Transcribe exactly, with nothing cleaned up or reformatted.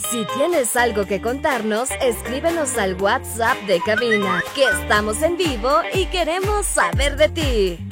Si tienes algo que contarnos, escríbenos al WhatsApp de cabina, que estamos en vivo y queremos saber de ti.